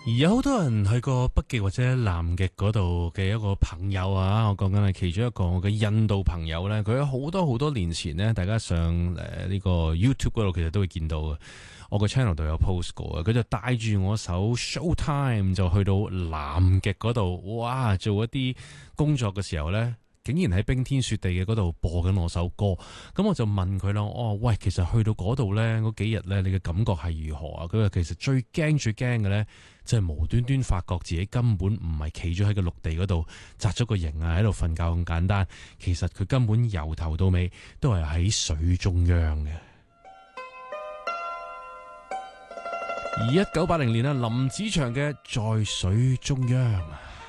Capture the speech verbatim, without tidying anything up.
有好多人去過北極或者南極嗰度嘅一個朋友啊，我講緊係其中一個我嘅印度朋友呢，佢有好多好多年前呢，大家上誒呢個 YouTube 嗰度其實都會見到嘅，我個 channel 度有 post 過嘅，佢就帶住我首 Showtime 就去到南極嗰度，哇，做一啲工作嘅時候呢，竟然喺冰天雪地嘅嗰度播緊我首歌，咁我就問佢啦，哦，喂，其實去到嗰度呢，嗰幾日呢，你嘅感覺係如何啊？佢話其實最驚最驚嘅呢，就係無端端發覺自己根本唔係企咗喺個陸地嗰度紮咗個營啊，喺度瞓覺咁簡單，其實佢根本由頭到尾都係喺水中央嘅。而一九八零年啊，林子祥嘅在水中央。